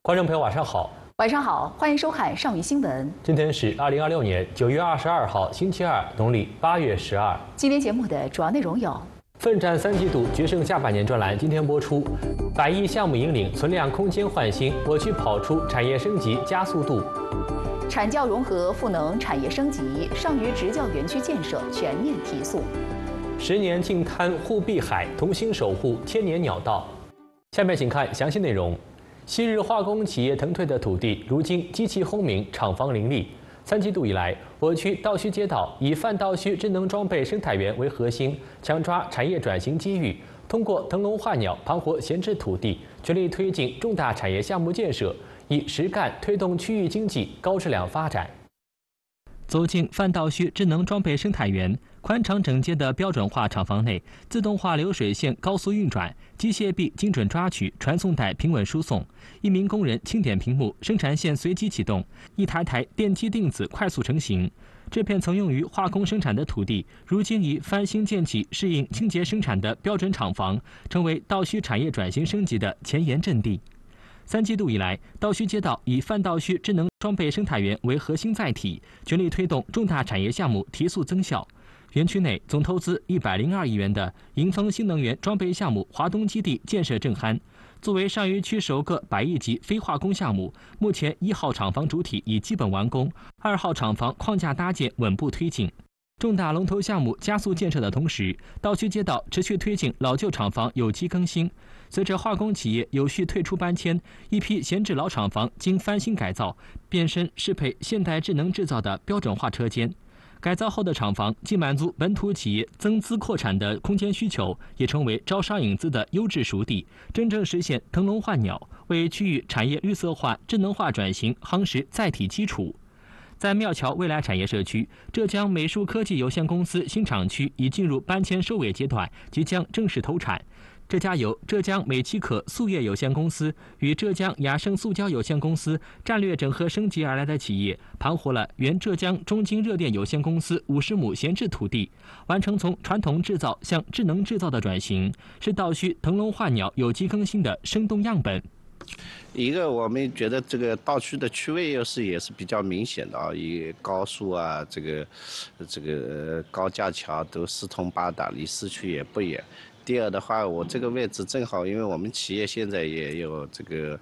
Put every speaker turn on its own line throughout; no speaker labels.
观众朋友，晚上好。
晚上好，欢迎收看上虞新闻。
今天是2026年9月22号，星期二，农历8月12。
今天节目的主要内容有：
奋战3季度，决胜下半年专栏今天播出；100亿项目引领存量空间焕新，我区跑出产业升级加速度；
产教融合赋能产业升级，上虞职教园区建设全面提速
，10年净滩护碧海，同心守护千年鸟道。下面请看详细内容。昔日化工企业腾退的土地，如今机器轰鸣，厂房林立。3季度以来，我区道虚街道以泛道虚智能装备生态园为核心，强抓产业转型机遇，通过腾笼换鸟盘活闲置土地，全力推进重大产业项目建设，以实干推动区域经济高质量发展。走进泛道虚智能装备生态园，宽敞整洁的标准化厂房内，自动化流水线高速运转，机械臂精准抓取，传送带平稳输送。1名工人轻点屏幕，生产线随机启动，一台台电机定子快速成型。这片曾用于化工生产的土地，如今已翻新建起适应清洁生产的标准厂房，成为道虚产业转型升级的前沿阵地。3季度以来，道虚街道以泛道虚智能装备生态园为核心载体，全力推动重大产业项目提速增效。园区内总投资102亿元的迎丰新能源装备项目华东基地建设正酣。作为上虞区首个100亿级非化工项目，目前1号厂房主体已基本完工，2号厂房框架搭建稳步推进。重大龙头项目加速建设的同时，道虚街道持续推进老旧厂房有机更新。随着化工企业有序退出搬迁，一批闲置老厂房经翻新改造，变身适配现代智能制造的标准化车间。改造后的厂房既满足本土企业增资扩产的空间需求，也成为招商引资的优质熟地，真正实现腾笼换鸟，为区域产业绿色化、智能化转型夯实载体基础。在庙桥未来产业社区，浙江美术科技有限公司新厂区已进入搬迁收尾阶段，即将正式投产。这家由浙江美七可塑业有限公司与浙江雅盛塑胶有限公司战略整合升级而来的企业，盘活了原浙江中金热电有限公司50亩闲置土地，完成从传统制造向智能制造的转型，是道虚腾笼换鸟有机更新的生动样本。
一个我们觉得这个道区的区位优势也是比较明显的啊，以高速啊，这个高架桥都四通八达，离市区也不远。第二的话，我这个位置正好，因为我们企业现在也有这个，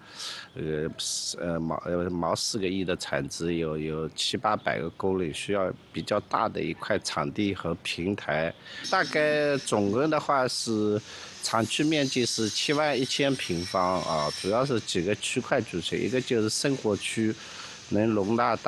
毛4个亿的产值，有700-800个工人，需要比较大的一块场地和平台。大概总共的话是厂区面积是71000平方啊，主要是几个区块组成，一个就是生活区，能容纳